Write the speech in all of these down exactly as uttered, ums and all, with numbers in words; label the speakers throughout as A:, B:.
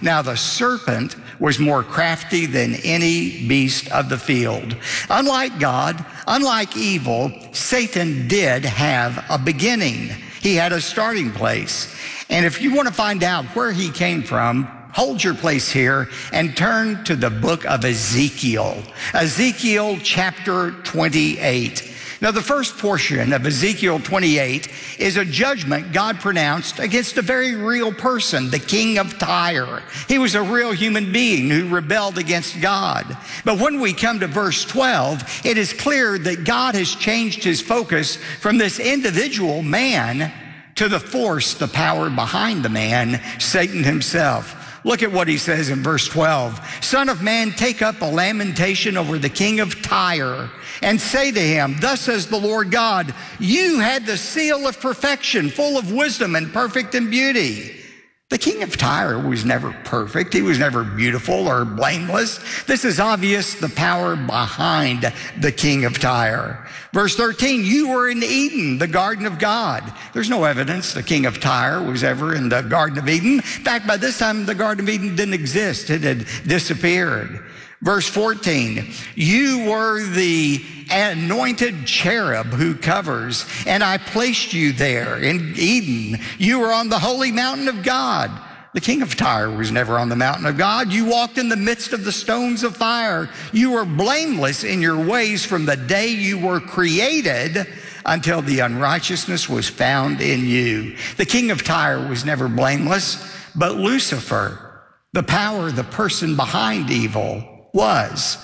A: Now the serpent was more crafty than any beast of the field. Unlike God, unlike evil, Satan did have a beginning. He had a starting place. And if you want to find out where he came from, hold your place here and turn to the book of Ezekiel. Ezekiel chapter twenty-eight. Now, the first portion of Ezekiel twenty-eight is a judgment God pronounced against a very real person, the king of Tyre. He was a real human being who rebelled against God. But when we come to verse twelve, it is clear that God has changed his focus from this individual man to the force, the power behind the man, Satan himself. Look at what he says in verse twelve. Son of man, take up a lamentation over the king of Tyre and say to him, thus says the Lord God, you had the seal of perfection, full of wisdom and perfect in beauty. The king of Tyre was never perfect. He was never beautiful or blameless. This is obvious, the power behind the king of Tyre. Verse thirteen, you were in Eden, the garden of God. There's no evidence the king of Tyre was ever in the Garden of Eden. In fact, by this time, the Garden of Eden didn't exist. It had disappeared. Verse fourteen, you were the anointed cherub who covers, and I placed you there in Eden. You were on the holy mountain of God. The king of Tyre was never on the mountain of God. You walked in the midst of the stones of fire. You were blameless in your ways from the day you were created until the unrighteousness was found in you. The king of Tyre was never blameless, but Lucifer, the power, the person behind evil, was.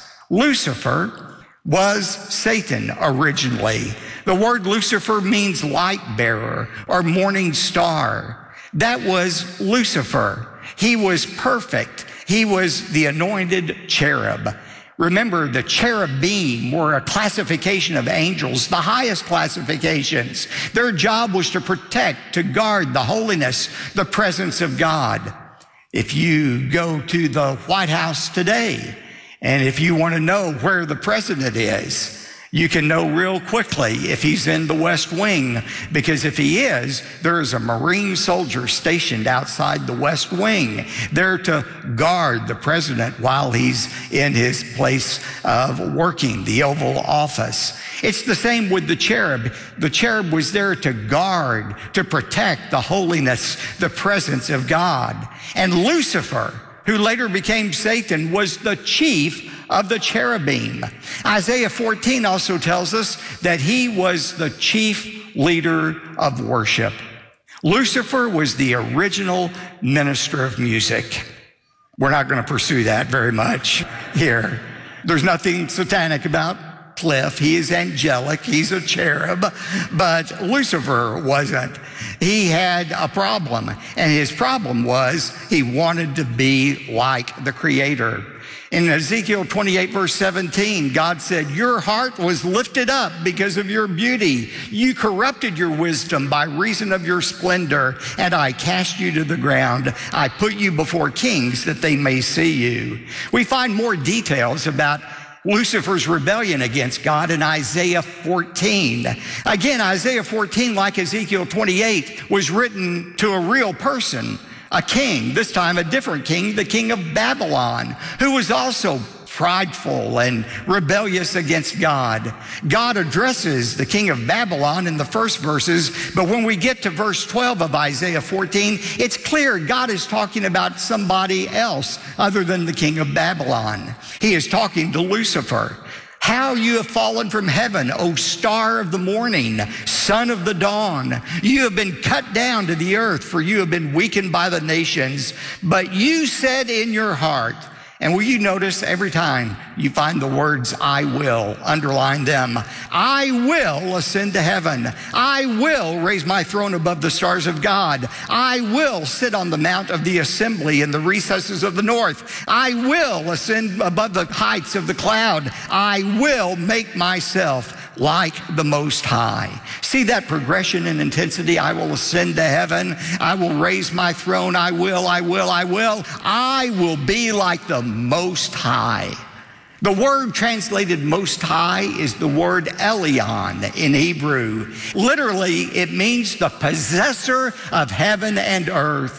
A: Lucifer was Satan originally. The word Lucifer means light bearer or morning star. That was Lucifer. He was perfect. He was the anointed cherub. Remember, the cherubim were a classification of angels, the highest classifications. Their job was to protect, to guard the holiness, the presence of God. If you go to the White House today, and if you want to know where the president is, you can know real quickly if he's in the West Wing, because if he is, there is a Marine soldier stationed outside the West Wing there to guard the president while he's in his place of working, the Oval Office. It's the same with the cherub. The cherub was there to guard, to protect the holiness, the presence of God. And Lucifer, who later became Satan, was the chief of the cherubim. Isaiah fourteen also tells us that he was the chief leader of worship. Lucifer was the original minister of music. We're not going to pursue that very much here. There's nothing satanic about Cliff. He is angelic. He's a cherub. But Lucifer wasn't. He had a problem. And his problem was he wanted to be like the Creator. In Ezekiel twenty-eight, verse seventeen, God said, your heart was lifted up because of your beauty. You corrupted your wisdom by reason of your splendor, and I cast you to the ground. I put you before kings that they may see you. We find more details about Lucifer's rebellion against God in Isaiah fourteen. Again, Isaiah fourteen, like Ezekiel twenty-eight, was written to a real person, a king, this time a different king, the king of Babylon, who was also prideful and rebellious against God. God addresses the king of Babylon in the first verses, but when we get to verse twelve of Isaiah fourteen, it's clear God is talking about somebody else other than the king of Babylon. He is talking to Lucifer. How you have fallen from heaven, O star of the morning, son of the dawn. You have been cut down to the earth, for you have been weakened by the nations. But you said in your heart, and will you notice every time you find the words I will, underline them. I will ascend to heaven. I will raise my throne above the stars of God. I will sit on the mount of the assembly in the recesses of the north. I will ascend above the heights of the cloud. I will make myself like the Most High. See that progression in intensity? I will ascend to heaven. I will raise my throne. I will, I will, I will. I will be like the Most High. The word translated Most High is the word Elyon in Hebrew. Literally, it means the possessor of heaven and earth.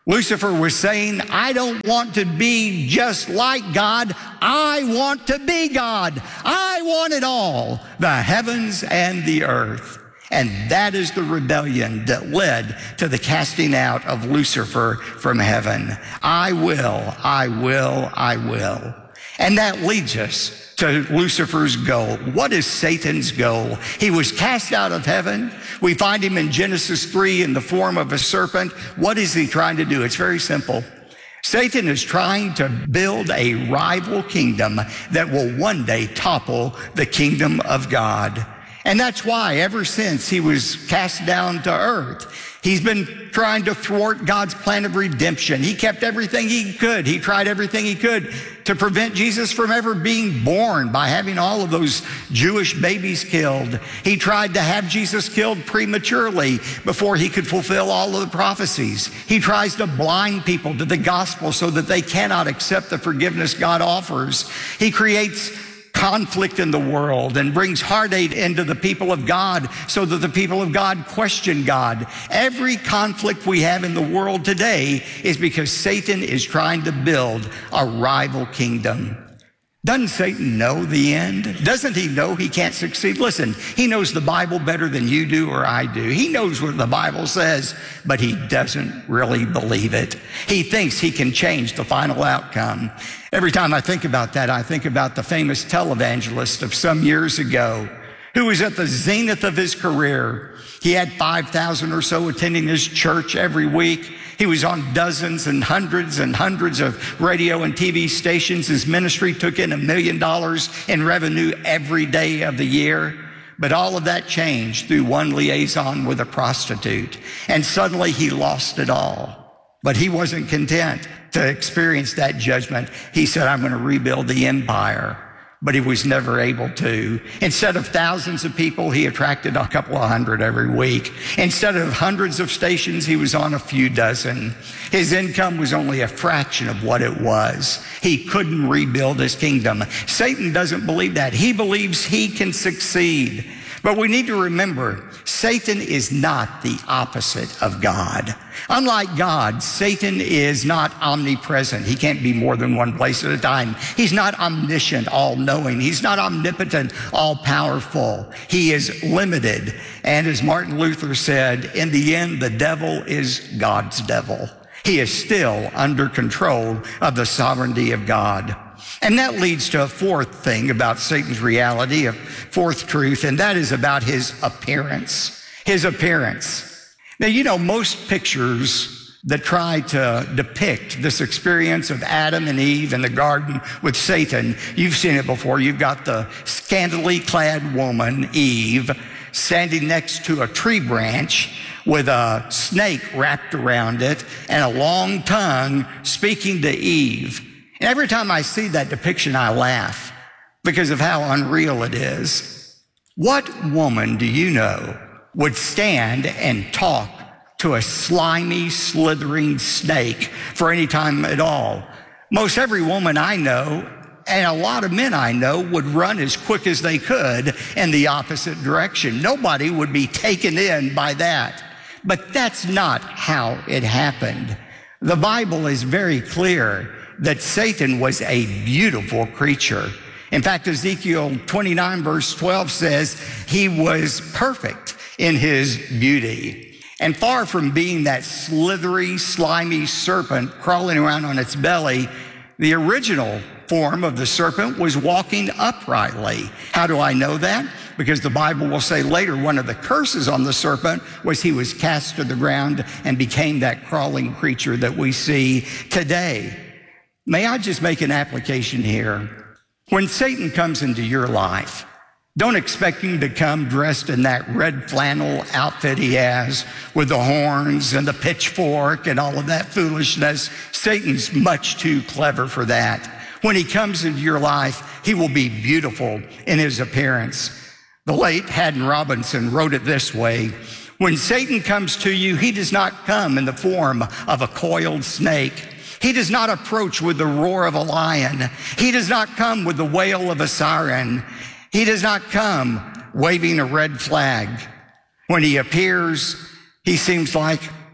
A: Lucifer was saying, I don't want to be just like God. I want to be God. I want it all, the heavens and the earth. And that is the rebellion that led to the casting out of Lucifer from heaven. I will, I will, I will. And that leads us to Lucifer's goal. What is Satan's goal? He was cast out of heaven. We find him in Genesis three in the form of a serpent. What is he trying to do? It's very simple. Satan is trying to build a rival kingdom that will one day topple the kingdom of God. And that's why ever since he was cast down to earth, he's been trying to thwart God's plan of redemption. He kept everything he could. He tried everything he could to prevent Jesus from ever being born by having all of those Jewish babies killed. He tried to have Jesus killed prematurely before he could fulfill all of the prophecies. He tries to blind people to the gospel so that they cannot accept the forgiveness God offers. He creates conflict in the world and brings heartache into the people of God so that the people of God question God. Every conflict we have in the world today is because Satan is trying to build a rival kingdom. Doesn't Satan know the end? Doesn't he know he can't succeed? Listen, he knows the Bible better than you do or I do. He knows what the Bible says, but he doesn't really believe it. He thinks he can change the final outcome. Every time I think about that, I think about the famous televangelist of some years ago who was at the zenith of his career. He had five thousand or so attending his church every week. He was on dozens and hundreds and hundreds of radio and T V stations. His ministry took in a million dollars in revenue every day of the year. But all of that changed through one liaison with a prostitute. And suddenly he lost it all. But he wasn't content to experience that judgment. He said, I'm going to rebuild the empire. But he was never able to. Instead of thousands of people, he attracted a couple of hundred every week. Instead of hundreds of stations, he was on a few dozen. His income was only a fraction of what it was. He couldn't rebuild his kingdom. Satan doesn't believe that. He believes he can succeed. But we need to remember, Satan is not the opposite of God. Unlike God, Satan is not omnipresent. He can't be more than one place at a time. He's not omniscient, all-knowing. He's not omnipotent, all-powerful. He is limited. And as Martin Luther said, in the end, the devil is God's devil. He is still under control of the sovereignty of God. And that leads to a fourth thing about Satan's reality, a fourth truth, and that is about his appearance. His appearance. Now, you know, most pictures that try to depict this experience of Adam and Eve in the garden with Satan, you've seen it before. You've got the scantily clad woman, Eve, standing next to a tree branch with a snake wrapped around it and a long tongue speaking to Eve. And every time I see that depiction, I laugh because of how unreal it is. What woman do you know would stand and talk to a slimy, slithering snake for any time at all? Most every woman I know, and a lot of men I know, would run as quick as they could in the opposite direction. Nobody would be taken in by that. But that's not how it happened. The Bible is very clear that Satan was a beautiful creature. In fact, Ezekiel twenty-nine verse twelve says he was perfect in his beauty. And far from being that slithery, slimy serpent crawling around on its belly, the original form of the serpent was walking uprightly. How do I know that? Because the Bible will say later one of the curses on the serpent was he was cast to the ground and became that crawling creature that we see today. May I just make an application here? When Satan comes into your life, don't expect him to come dressed in that red flannel outfit he has with the horns and the pitchfork and all of that foolishness. Satan's much too clever for that. When he comes into your life, he will be beautiful in his appearance. The late Haddon Robinson wrote it this way: when Satan comes to you, he does not come in the form of a coiled snake. He does not approach with the roar of a lion. He does not come with the wail of a siren. He does not come waving a red flag. When he appears, he seems like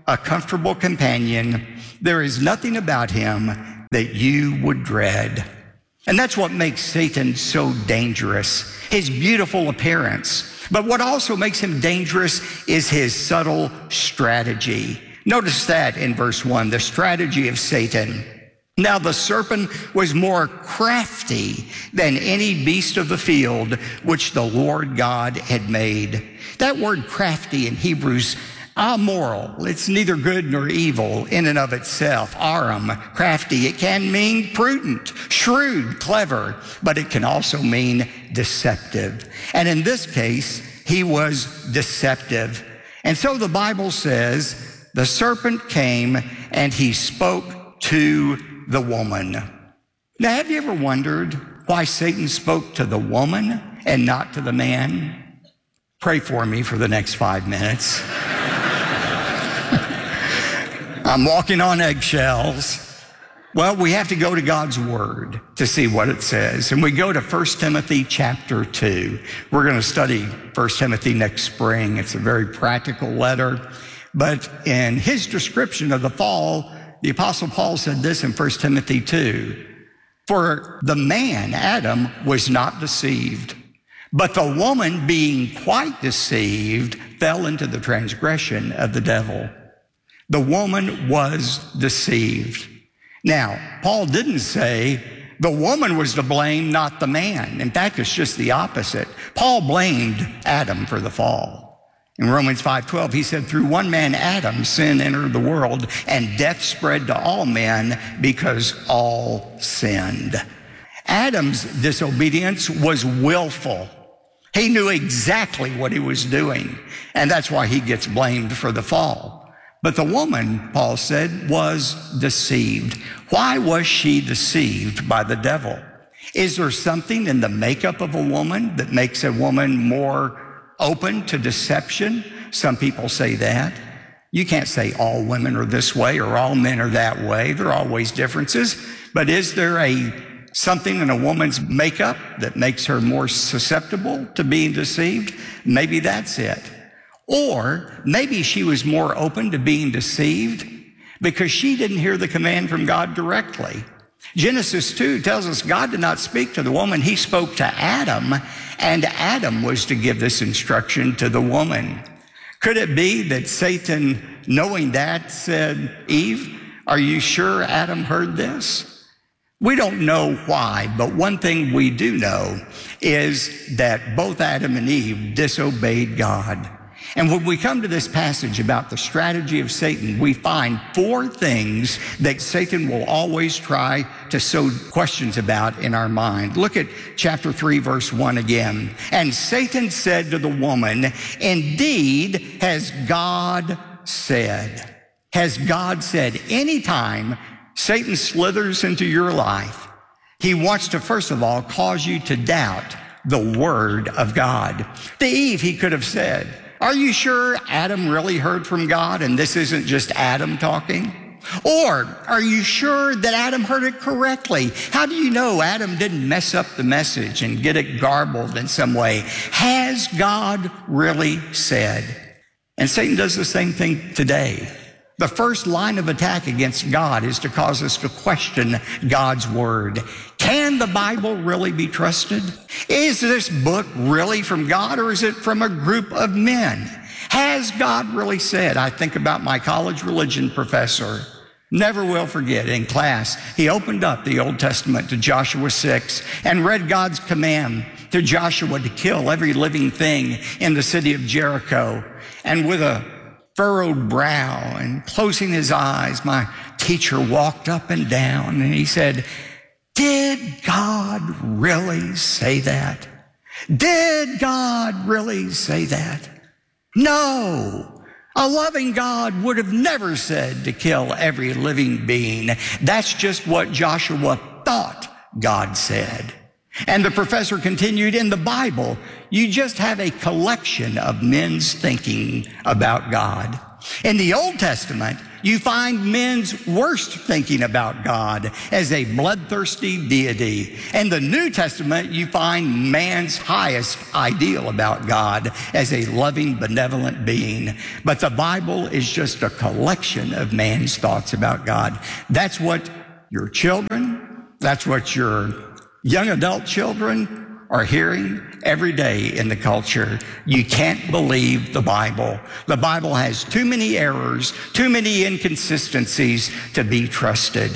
A: a comfortable companion. There is nothing about him that you would dread. And that's what makes Satan so dangerous, his beautiful appearance. But what also makes him dangerous is his subtle strategy. Notice that in verse one, the strategy of Satan. Now the serpent was more crafty than any beast of the field which the Lord God had made. That word crafty in Hebrew's amoral. It's neither good nor evil in and of itself. Aram, crafty. It can mean prudent, shrewd, clever, but it can also mean deceptive. And in this case, he was deceptive. And so the Bible says, the serpent came and he spoke to the woman. Now, have you ever wondered why Satan spoke to the woman and not to the man? Pray for me for the next five minutes. I'm walking on eggshells. Well, we have to go to God's word to see what it says. And we go to First Timothy chapter two. We're going to study First Timothy next spring. It's a very practical letter. But in his description of the fall, the Apostle Paul said this in First Timothy two. For the man, Adam, was not deceived, but the woman, being quite deceived, fell into the transgression of the devil. The woman was deceived. Now, Paul didn't say the woman was to blame, not the man. In fact, it's just the opposite. Paul blamed Adam for the fall. In Romans five twelve, he said, through one man, Adam, sin entered the world, and death spread to all men because all sinned. Adam's disobedience was willful. He knew exactly what he was doing, and that's why he gets blamed for the fall. But the woman, Paul said, was deceived. Why was she deceived by the devil? Is there something in the makeup of a woman that makes a woman more open to deception? Some people say that. You can't say all women are this way or all men are that way. There are always differences. But is there a something in a woman's makeup that makes her more susceptible to being deceived? Maybe that's it. Or maybe she was more open to being deceived because she didn't hear the command from God directly. Genesis two tells us God did not speak to the woman. He spoke to Adam, and Adam was to give this instruction to the woman. Could it be that Satan, knowing that, said, Eve, are you sure Adam heard this? We don't know why, but one thing we do know is that both Adam and Eve disobeyed God. And when we come to this passage about the strategy of Satan, we find four things that Satan will always try to sow questions about in our mind. Look at chapter three, verse one again. And Satan said to the woman, indeed, has God said? Has God said? Anytime Satan slithers into your life, he wants to, first of all, cause you to doubt the word of God. To Eve, he could have said, are you sure Adam really heard from God and this isn't just Adam talking? Or are you sure that Adam heard it correctly? How do you know Adam didn't mess up the message and get it garbled in some way? Has God really said? And Satan does the same thing today. The first line of attack against God is to cause us to question God's word. Can the Bible really be trusted? Is this book really from God, or is it from a group of men? Has God really said? I think about my college religion professor. Never will forget, in class, he opened up the Old Testament to Joshua six and read God's command to Joshua to kill every living thing in the city of Jericho. And with a furrowed brow and closing his eyes, my teacher walked up and down and he said, did God really say that? Did God really say that? No. A loving God would have never said to kill every living being. That's just what Joshua thought God said. And the professor continued, in the Bible, you just have a collection of men's thinking about God. In the Old Testament, you find men's worst thinking about God as a bloodthirsty deity. In the New Testament, you find man's highest ideal about God as a loving, benevolent being. But the Bible is just a collection of man's thoughts about God. That's what your children, that's what your young adult children are hearing every day in the culture. You can't believe the Bible. The Bible has too many errors, too many inconsistencies to be trusted.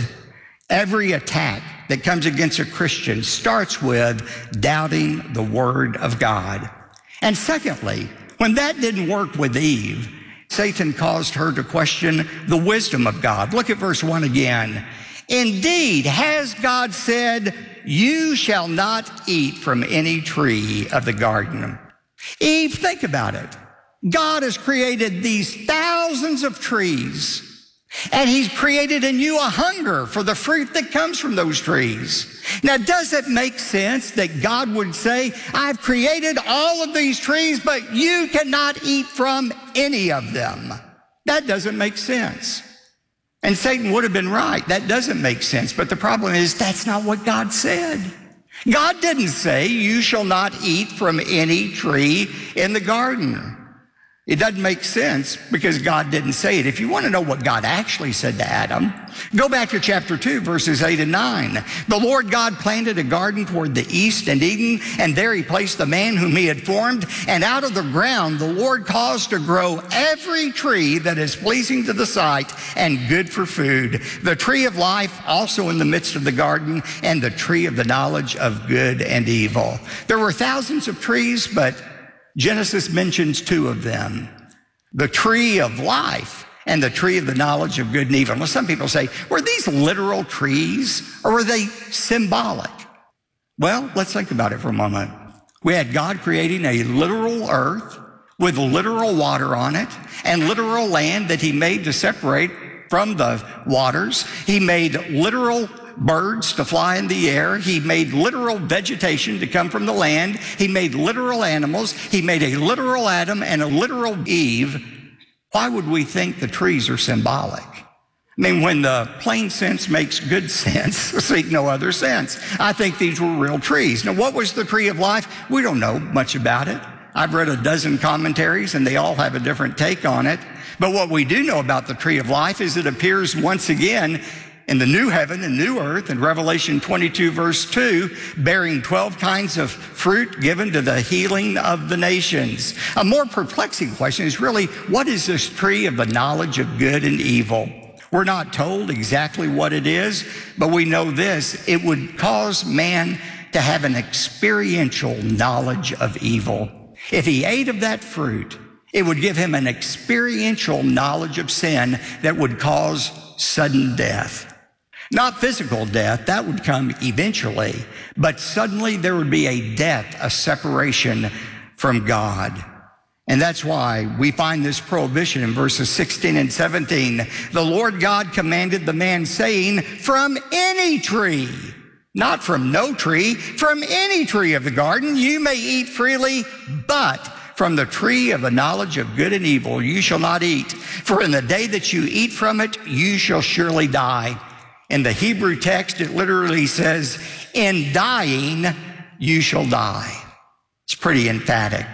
A: Every attack that comes against a Christian starts with doubting the Word of God. And secondly, when that didn't work with Eve, Satan caused her to question the wisdom of God. Look at verse one again. Indeed, has God said, you shall not eat from any tree of the garden? Eve, think about it. God has created these thousands of trees, and he's created in you a hunger for the fruit that comes from those trees. Now, does it make sense that God would say, I've created all of these trees, but you cannot eat from any of them? That doesn't make sense. And Satan would have been right. That doesn't make sense. But the problem is that's not what God said. God didn't say you shall not eat from any tree in the garden. It doesn't make sense because God didn't say it. If you want to know what God actually said to Adam, go back to chapter two, verses eight and nine. The Lord God planted a garden toward the east in Eden, and there he placed the man whom he had formed. And out of the ground the Lord caused to grow every tree that is pleasing to the sight and good for food. The tree of life also in the midst of the garden, and the tree of the knowledge of good and evil. There were thousands of trees, but Genesis mentions two of them, the tree of life and the tree of the knowledge of good and evil. Well, some people say, were these literal trees or were they symbolic? Well, let's think about it for a moment. We had God creating a literal earth with literal water on it and literal land that he made to separate from the waters. He made literal birds to fly in the air. He made literal vegetation to come from the land. He made literal animals. He made a literal Adam and a literal Eve. Why would we think the trees are symbolic? I mean, when the plain sense makes good sense, seek no other sense. I think these were real trees. Now, what was the tree of life? We don't know much about it. I've read a dozen commentaries, and they all have a different take on it. But what we do know about the tree of life is it appears once again in the new heaven and new earth in Revelation twenty-two, verse two, bearing twelve kinds of fruit given to the healing of the nations. A more perplexing question is really, what is this tree of the knowledge of good and evil? We're not told exactly what it is, but we know this: it would cause man to have an experiential knowledge of evil. If he ate of that fruit, it would give him an experiential knowledge of sin that would cause sudden death. Not physical death, that would come eventually, but suddenly there would be a death, a separation from God. And that's why we find this prohibition in verses sixteen and seventeen. The Lord God commanded the man, saying, from any tree, not from no tree, from any tree of the garden you may eat freely, but from the tree of the knowledge of good and evil you shall not eat. For in the day that you eat from it, you shall surely die. In the Hebrew text, it literally says, in dying, you shall die. It's pretty emphatic.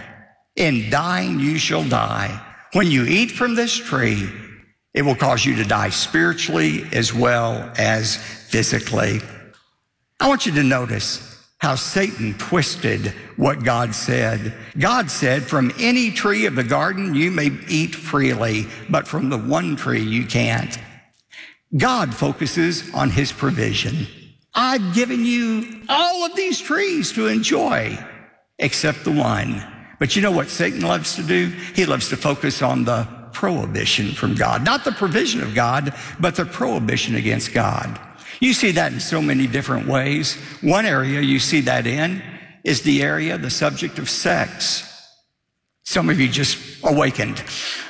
A: In dying, you shall die. When you eat from this tree, it will cause you to die spiritually as well as physically. I want you to notice how Satan twisted what God said. God said, from any tree of the garden you may eat freely, but from the one tree you can't. God focuses on his provision. I've given you all of these trees to enjoy, except the one. But you know what Satan loves to do? He loves to focus on the prohibition from God. Not the provision of God, but the prohibition against God. You see that in so many different ways. One area you see that in is the area, the subject of sex. Some of you just awakened.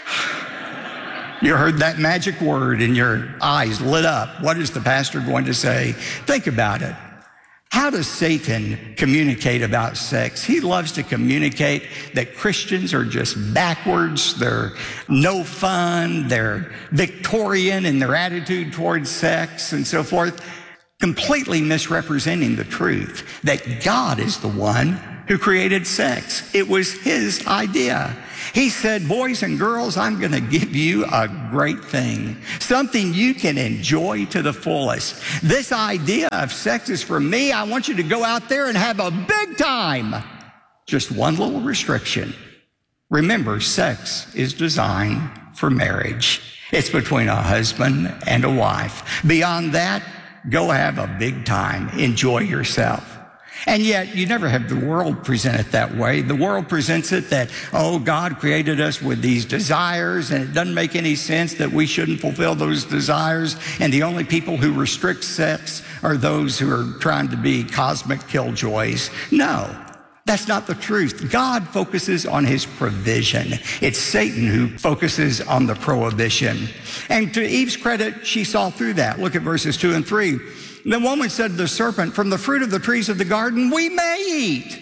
A: You heard that magic word and your eyes lit up. What is the pastor going to say? Think about it. How does Satan communicate about sex? He loves to communicate that Christians are just backwards, they're no fun, they're Victorian in their attitude towards sex and so forth, completely misrepresenting the truth that God is the one who created sex. It was his idea. He said, boys and girls, I'm going to give you a great thing, something you can enjoy to the fullest. This idea of sex is for me. I want you to go out there and have a big time. Just one little restriction. Remember, sex is designed for marriage. It's between a husband and a wife. Beyond that, go have a big time. Enjoy yourself. And yet, you never have the world present it that way. The world presents it that, oh, God created us with these desires, and it doesn't make any sense that we shouldn't fulfill those desires, and the only people who restrict sex are those who are trying to be cosmic killjoys. No, that's not the truth. God focuses on his provision. It's Satan who focuses on the prohibition. And to Eve's credit, she saw through that. Look at verses two and three. The woman said to the serpent, from the fruit of the trees of the garden, we may eat.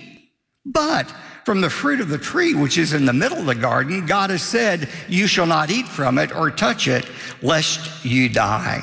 A: But from the fruit of the tree, which is in the middle of the garden, God has said, you shall not eat from it or touch it, lest you die.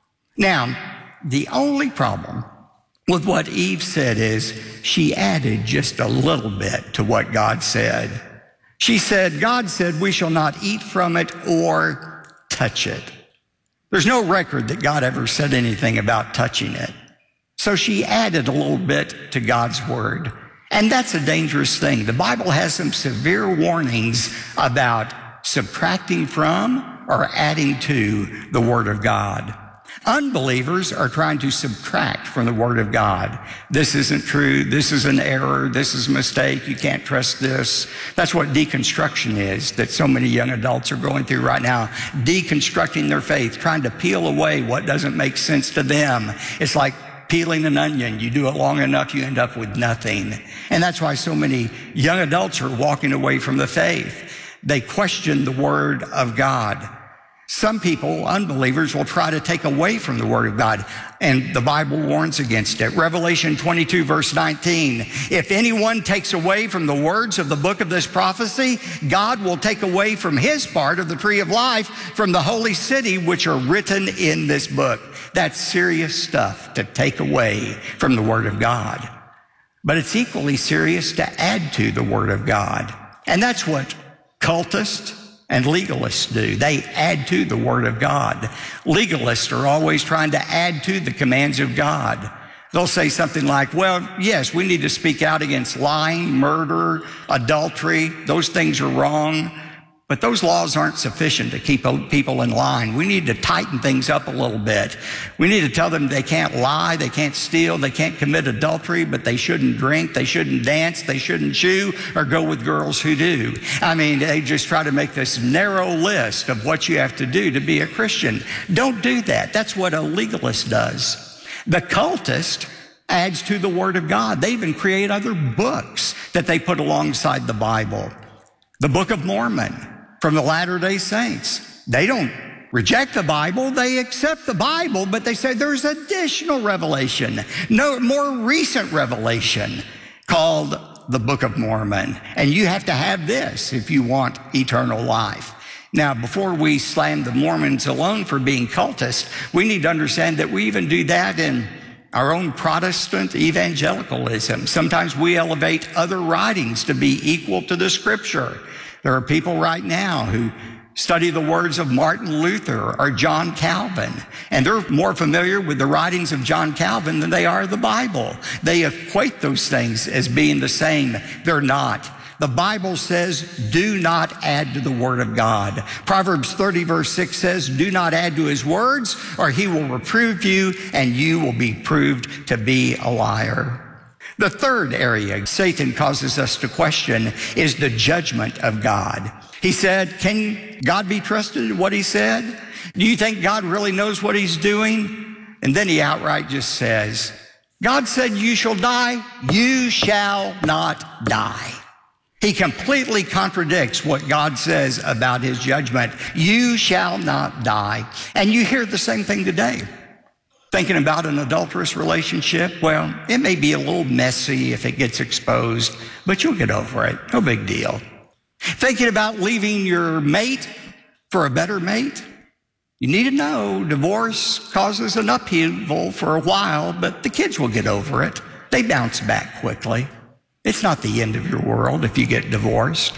A: Now, the only problem with what Eve said is she added just a little bit to what God said. She said, God said, we shall not eat from it or touch it. There's no record that God ever said anything about touching it. So she added a little bit to God's word. And that's a dangerous thing. The Bible has some severe warnings about subtracting from or adding to the word of God. Unbelievers are trying to subtract from the word of God. This isn't true. This is an error. This is a mistake. You can't trust this. That's what deconstruction is that so many young adults are going through right now, deconstructing their faith, trying to peel away what doesn't make sense to them. It's like peeling an onion. You do it long enough, you end up with nothing. And that's why so many young adults are walking away from the faith. They question the word of God. Some people, unbelievers, will try to take away from the word of God, and the Bible warns against it. Revelation twenty-two, verse nineteen, if anyone takes away from the words of the book of this prophecy, God will take away from his part of the tree of life from the holy city, which are written in this book. That's serious stuff to take away from the word of God. But it's equally serious to add to the word of God. And that's what cultists and legalists do. They add to the word of God. Legalists are always trying to add to the commands of God. They'll say something like, well, yes, we need to speak out against lying, murder, adultery. Those things are wrong. But those laws aren't sufficient to keep people in line. We need to tighten things up a little bit. We need to tell them they can't lie, they can't steal, they can't commit adultery, but they shouldn't drink, they shouldn't dance, they shouldn't chew, or go with girls who do. I mean, they just try to make this narrow list of what you have to do to be a Christian. Don't do that. That's what a legalist does. The cultist adds to the Word of God. They even create other books that they put alongside the Bible. The Book of Mormon from the Latter-day Saints. They don't reject the Bible, they accept the Bible, but they say there's additional revelation, no more recent revelation called the Book of Mormon. And you have to have this if you want eternal life. Now, before we slam the Mormons alone for being cultists, we need to understand that we even do that in our own Protestant evangelicalism. Sometimes we elevate other writings to be equal to the Scripture. There are people right now who study the words of Martin Luther or John Calvin, and they're more familiar with the writings of John Calvin than they are the Bible. They equate those things as being the same. They're not. The Bible says, do not add to the word of God. Proverbs thirty, verse six says, do not add to his words, or he will reprove you, and you will be proved to be a liar. The third area Satan causes us to question is the judgment of God. He said, can God be trusted in what he said? Do you think God really knows what he's doing? And then he outright just says, God said you shall die, you shall not die. He completely contradicts what God says about his judgment. You shall not die. And you hear the same thing today. Thinking about an adulterous relationship, well, it may be a little messy if it gets exposed, but you'll get over it. No big deal. Thinking about leaving your mate for a better mate? You need to know divorce causes an upheaval for a while, but the kids will get over it. They bounce back quickly. It's not the end of your world if you get divorced.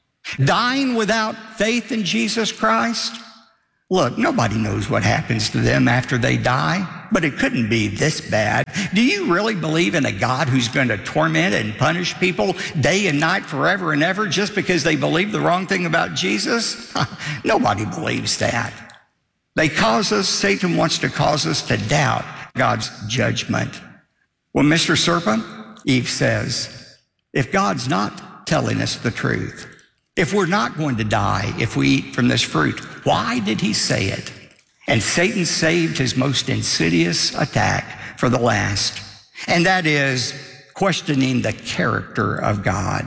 A: Dying without faith in Jesus Christ? Look, nobody knows what happens to them after they die, but it couldn't be this bad. Do you really believe in a God who's going to torment and punish people day and night forever and ever just because they believe the wrong thing about Jesus? Nobody believes that. They cause us, Satan wants to cause us to doubt God's judgment. Well, Mister Serpent, Eve says, if God's not telling us the truth, if we're not going to die if we eat from this fruit, why did he say it? And Satan saved his most insidious attack for the last, and that is questioning the character of God.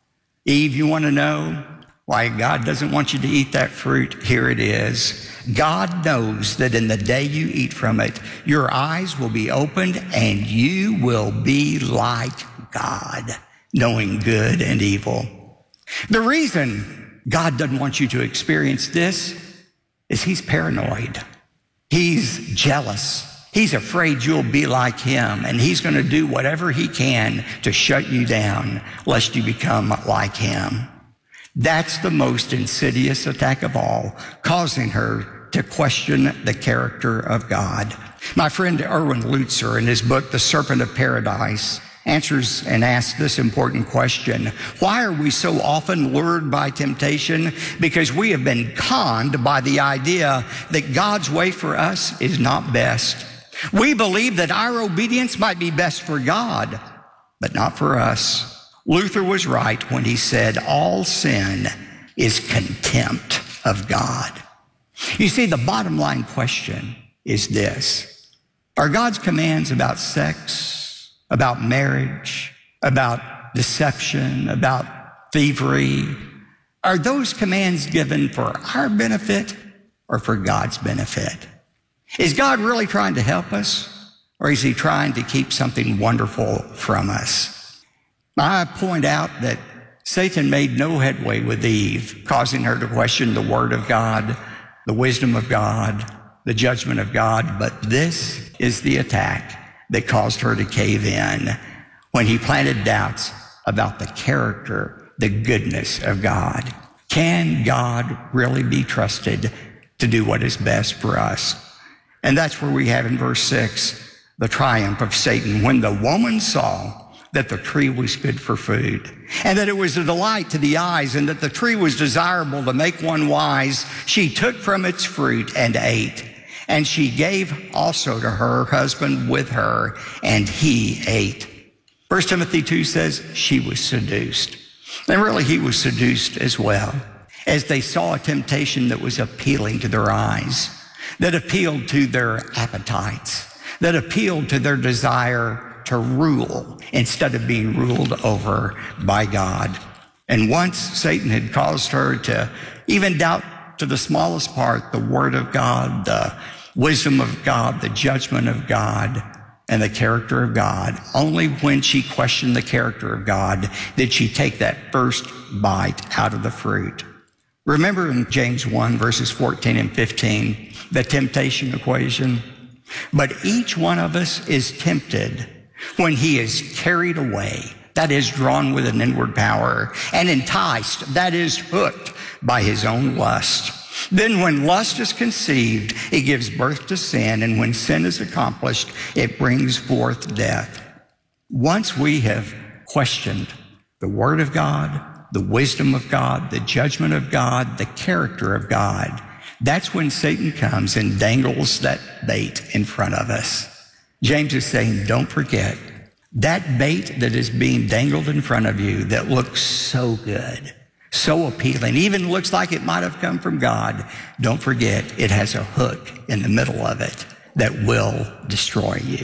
A: Eve, you want to know why God doesn't want you to eat that fruit? Here it is. God knows that in the day you eat from it, your eyes will be opened and you will be like God, knowing good and evil. The reason God doesn't want you to experience this is he's paranoid. He's jealous. He's afraid you'll be like him, and he's going to do whatever he can to shut you down, lest you become like him. That's the most insidious attack of all, causing her to question the character of God. My friend Erwin Lutzer, in his book, The Serpent of Paradise, answers and asks this important question. Why are we so often lured by temptation? Because we have been conned by the idea that God's way for us is not best. We believe that our obedience might be best for God, but not for us. Luther was right when he said all sin is contempt of God. You see, the bottom line question is this. Are God's commands about sex, about marriage, about deception, about thievery, are those commands given for our benefit or for God's benefit? Is God really trying to help us, or is he trying to keep something wonderful from us? I point out that Satan made no headway with Eve, causing her to question the word of God, the wisdom of God, the judgment of God, but this is the attack that caused her to cave in when he planted doubts about the character, the goodness of God. Can God really be trusted to do what is best for us? And that's where we have in verse six, the triumph of Satan. When the woman saw that the tree was good for food, and that it was a delight to the eyes, and that the tree was desirable to make one wise, she took from its fruit and ate. And she gave also to her husband with her, and he ate. First Timothy two says she was seduced. And really, he was seduced as well, as they saw a temptation that was appealing to their eyes, that appealed to their appetites, that appealed to their desire to rule instead of being ruled over by God. And once Satan had caused her to even doubt to the smallest part the word of God, the wisdom of God, the judgment of God, and the character of God. Only when she questioned the character of God did she take that first bite out of the fruit. Remember in James one, verses fourteen and fifteen, the temptation equation? But each one of us is tempted when he is carried away, that is, drawn with an inward power, and enticed, that is, hooked by his own lust. Then when lust is conceived, it gives birth to sin, and when sin is accomplished, it brings forth death. Once we have questioned the word of God, the wisdom of God, the judgment of God, the character of God, that's when Satan comes and dangles that bait in front of us. James is saying, don't forget, that bait that is being dangled in front of you that looks so good, so appealing, even looks like it might have come from God, don't forget it has a hook in the middle of it that will destroy you.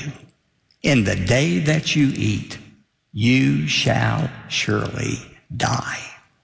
A: In the day that you eat, you shall surely die.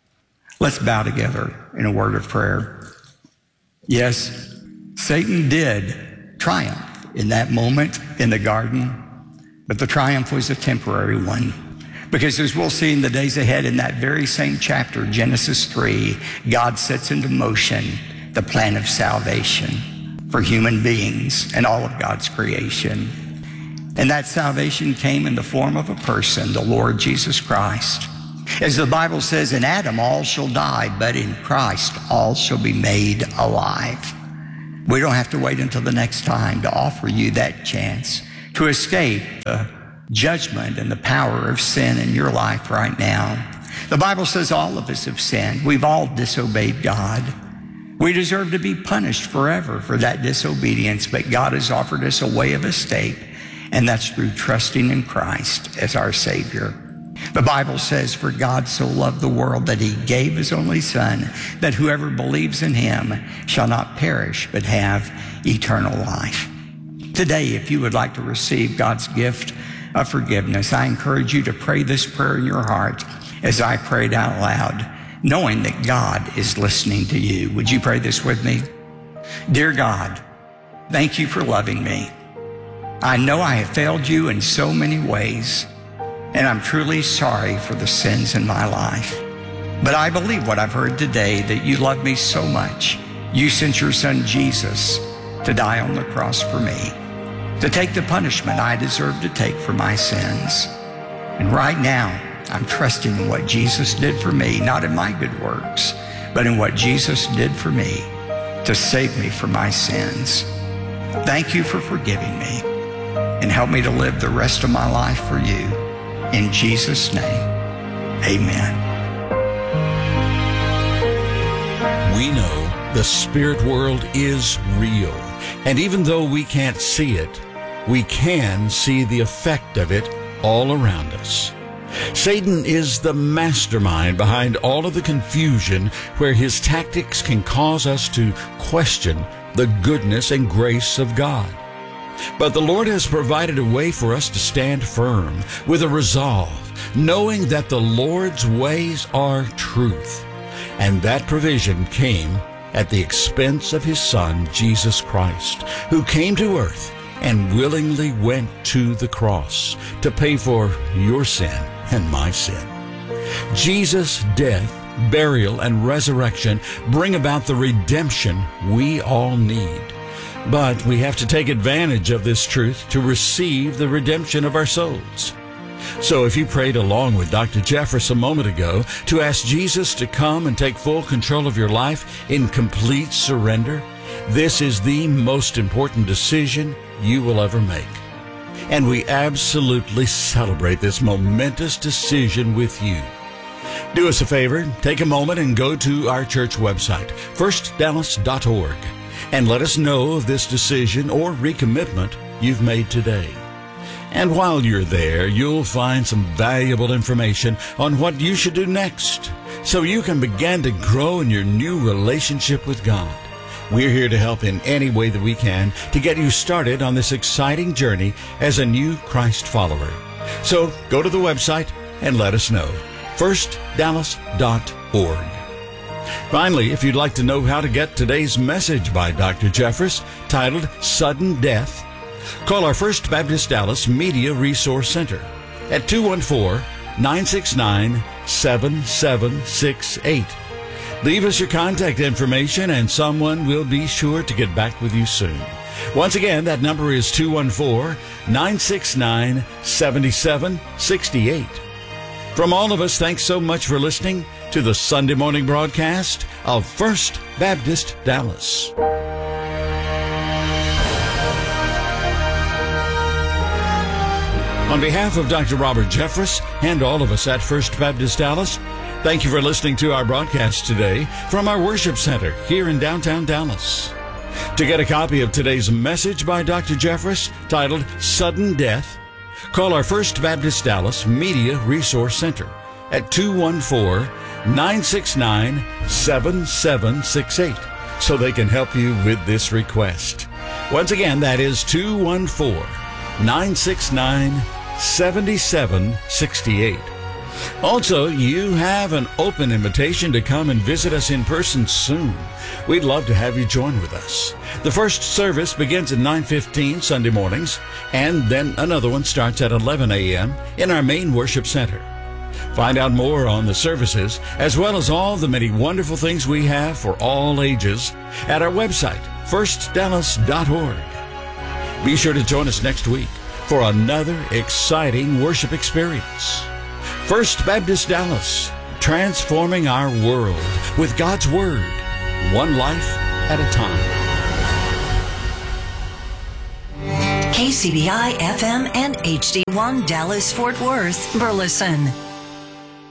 A: Let's bow together in a word of prayer. Yes, Satan did triumph in that moment in the garden, but the triumph was a temporary one. Because as we'll see in the days ahead, in that very same chapter, Genesis three, God sets into motion the plan of salvation for human beings and all of God's creation. And that salvation came in the form of a person, the Lord Jesus Christ. As the Bible says, in Adam all shall die, but in Christ all shall be made alive. We don't have to wait until the next time to offer you that chance to escape the judgment and the power of sin in your life right now. The Bible says all of us have sinned. We've all disobeyed God. We deserve to be punished forever for that disobedience, but God has offered us a way of escape, and that's through trusting in Christ as our Savior. The Bible says, for God so loved the world that he gave his only Son, that whoever believes in him shall not perish, but have eternal life. Today, if you would like to receive God's gift of forgiveness, I encourage you to pray this prayer in your heart as I prayed out loud, knowing that God is listening to you. Would you pray this with me? Dear God, thank you for loving me. I know I have failed you in so many ways, and I'm truly sorry for the sins in my life. But I believe what I've heard today, that you love me so much. You sent your Son Jesus to die on the cross for me, to take the punishment I deserve to take for my sins. And right now, I'm trusting in what Jesus did for me, not in my good works, but in what Jesus did for me to save me from my sins. Thank you for forgiving me, and help me to live the rest of my life for you. In Jesus' name, amen.
B: We know the spirit world is real, and even though we can't see it, we can see the effect of it all around us. Satan is the mastermind behind all of the confusion, where his tactics can cause us to question the goodness and grace of God. But the Lord has provided a way for us to stand firm with a resolve, knowing that the Lord's ways are truth. And that provision came at the expense of his Son, Jesus Christ, who came to earth and willingly went to the cross to pay for your sin and my sin. Jesus' death, burial, and resurrection bring about the redemption we all need. But we have to take advantage of this truth to receive the redemption of our souls. So if you prayed along with Doctor Jeffress a moment ago to ask Jesus to come and take full control of your life in complete surrender, this is the most important decision you will ever make. And we absolutely celebrate this momentous decision with you. Do us a favor, take a moment and go to our church website, first dallas dot org. And let us know of this decision or recommitment you've made today. And while you're there, you'll find some valuable information on what you should do next, so you can begin to grow in your new relationship with God. We're here to help in any way that we can to get you started on this exciting journey as a new Christ follower. So go to the website and let us know, first dallas dot org. Finally, if you'd like to know how to get today's message by Doctor Jeffress, titled Sudden Death, call our First Baptist Dallas Media Resource Center at two one four, nine six nine, seven seven six eight. Leave us your contact information and someone will be sure to get back with you soon. Once again, that number is two one four, nine six nine, seven seven six eight. From all of us, thanks so much for listening to the Sunday morning broadcast of First Baptist Dallas. On behalf of Doctor Robert Jeffress and all of us at First Baptist Dallas, thank you for listening to our broadcast today from our worship center here in downtown Dallas. To get a copy of today's message by Doctor Jeffress, titled Sudden Death, call our First Baptist Dallas Media Resource Center at two one four, nine six nine, seven seven six eight so they can help you with this request. Once again, that is two one four, nine six nine, seven seven six eight. Also, you have an open invitation to come and visit us in person soon. We'd love to have you join with us. The first service begins at nine fifteen Sunday mornings, and then another one starts at eleven a.m. in our main worship center. Find out more on the services, as well as all the many wonderful things we have for all ages, at our website, first dallas dot org. Be sure to join us next week for another exciting worship experience. First Baptist Dallas, transforming our world with God's Word, one life at a time.
C: K C B I F M and H D one Dallas Fort Worth, Burleson.